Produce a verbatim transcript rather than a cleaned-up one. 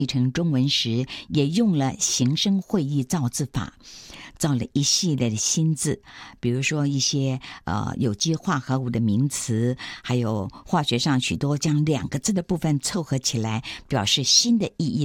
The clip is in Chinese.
译成中文时，也用了形声会意造字法，造了一系列的新字，比如说一些呃有机化合物的名词，还有化学上许多将两个字的部分凑合起来表示新的意义